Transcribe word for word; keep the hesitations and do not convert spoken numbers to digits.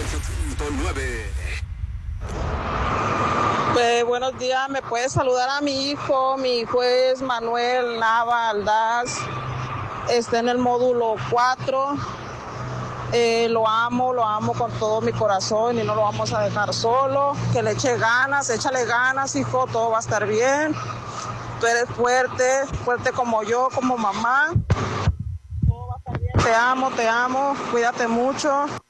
ocho punto nueve. Eh, buenos días, ¿me puedes saludar a mi hijo? Mi hijo es Manuel Nava Aldaz, está en el módulo cuatro. Eh, lo amo, lo amo con todo mi corazón y no lo vamos a dejar solo. Que le eche ganas, échale ganas, hijo, todo va a estar bien. Tú eres fuerte, fuerte como yo, como mamá. Todo va a estar bien. Te amo, te amo, cuídate mucho.